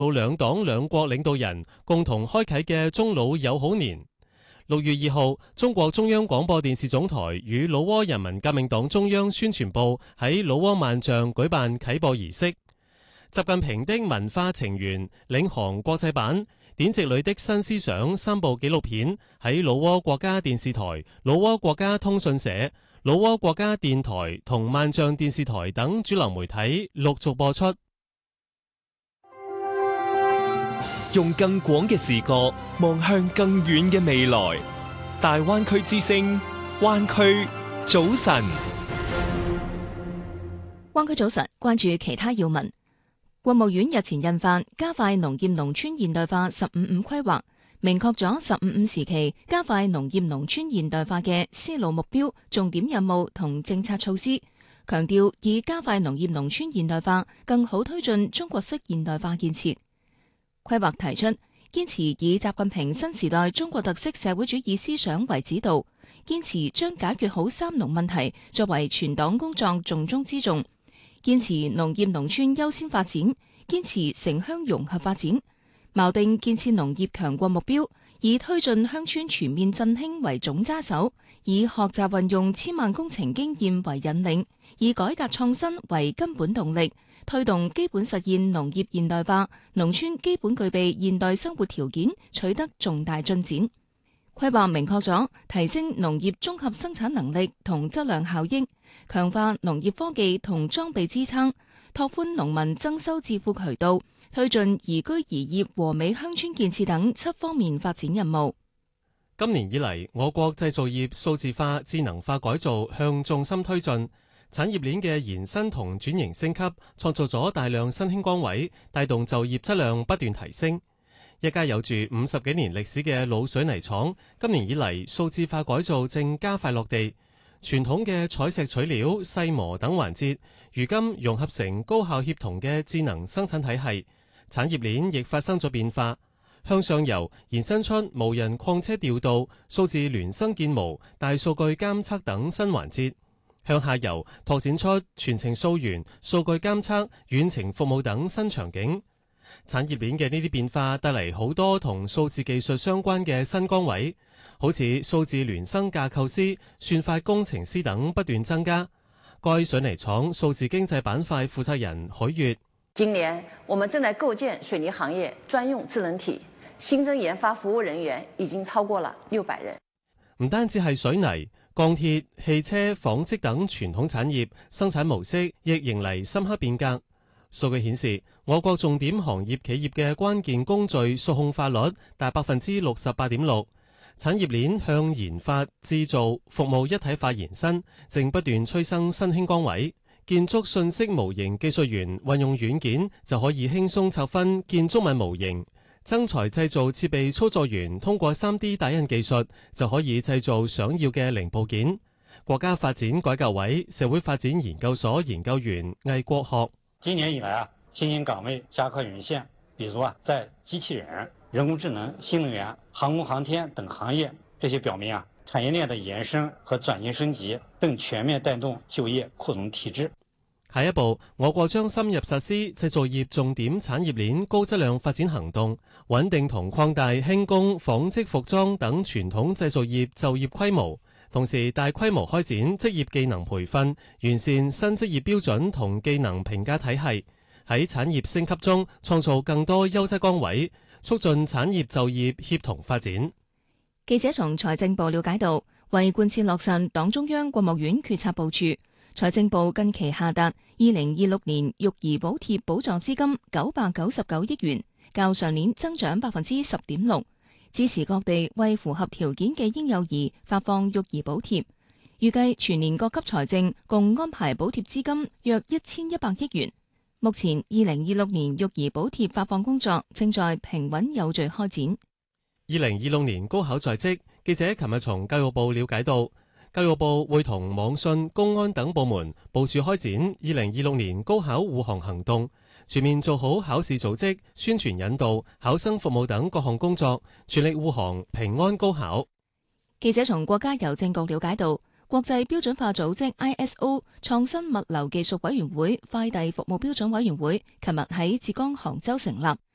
兩黨兩國領導人共同開啟嘅中老友好年。6月2號，中國中央廣播電視總台與老撾人民革命黨中央宣傳部喺老撾萬象舉辦啟播儀式。習近平的文化情緣領航國際版、典籍裏的新思想3部紀錄片喺老撾國家電視台、老撾國家通訊社、老撾國家電台同萬象電視台等主流媒體陸續播出。 用更廣嘅視角望向更遠嘅未來，大灣區之聲，灣區早晨。 灣區早晨，關注其他要聞。國務院日前印發加快農業農村現代化15+5規劃，明確咗15+5時期加快農業農村現代化嘅思路目標、重點任務同政策措施，強調以加快農業農村現代化更好推進中國式現代化建設。規劃提出，堅持以習近平新時代中國特色社會主義思想為指導，堅持將解決好三農問題作為全黨工作重中之重，堅持農業農村優先發展，堅持城鄉融合發展，錨定建設農業強國目標，以推進鄉村全面振興為總揸手，以學習運用千萬工程經驗為引領，以改革創新為根本動力，推動基本實現農業現代化，農村基本具備現代生活條件，取得重大進展。規劃明確咗提升農業綜合生產能力同質量效益，強化農業科技同裝備支撐，拓寬農民增收致富渠道，推進宜居宜業和美鄉村建設等7方面發展任務。 今年以嚟，我國製造業數字化、智能化改造向重心推進，產業鏈嘅延伸同轉型升級，創造咗大量新興崗位，帶動就業質量不斷提升。一家有住50幾年歷史嘅老水泥廠，今年以嚟數字化改造正加快落地，傳統嘅採石取料、細磨等環節，如今融合成高效協同嘅智能生產體系，產業鏈亦發生咗變化。向上游延伸出無人礦車調度、數字孿生建模、大數據監測等新環節，向下游拓展出全程溯源、數據監測、遠程服務等新場景。產業鏈嘅呢啲變化帶嚟好多同數字技術相關嘅新崗位，好似數字孿生架構師、算法工程師等不斷增加。該水泥廠數字經濟板塊負責人許月： 今年我們正在構建水泥行業專用智能體，新增研發服務人員已經超過了600人。 唔單止係水泥、鋼鐵、汽車、紡織等傳統產業生產模式亦迎嚟深刻變革。數據顯示，我國重點行業企業嘅關鍵工序數控化率達68.6%，產業鏈向研發、製造、服務一體化延伸，正不斷催生新興崗位。建築信息模型技術員運用軟件就可以輕鬆拆分建築物模型，增材製造設備操作員通過 3D 打印技術就可以製造想要嘅零部件。國家發展改革委社會發展研究所研究員魏國學： 今年以來新興崗位加快湧現，比如在機器人、人工智能、新能源、航空航天等行業，這些表明產業鏈的延伸和轉型升級更全面帶動就業擴充提質。 下一步，我國將深入實施製造業重點產業鏈高質量發展行動，穩定同擴大輕工、紡織、服裝等傳統製造業就業規模，同時大規模開展職業技能培訓，完善新職業標準同技能評價體系，喺產業升級中創造更多優質崗位，促進產業就業協同發展。 記者從財政部了解到，為貫徹落實黨中央、國務院決策部署，財政部近期下達2026年育兒補貼補助資金999億元，較上年增長10.6%，支持各地為符合條件嘅嬰幼兒發放育兒補貼。預計全年各級財政共安排補貼資金約1100億元。目前2026年育兒補貼發放工作正在平穩有序開展。 2026年高考在即，記者琴日從教育部了解到，教育部會同網信、公安等部門部署開展2026年高考護航行動，全面做好考試組織、宣傳引導、考生服務等各項工作，全力護航平安高考。 記者從國家郵政局了解到，國際標準化組織 ISO 創新物流技術委員會快遞服務標準委員會琴日喺浙江杭州成立。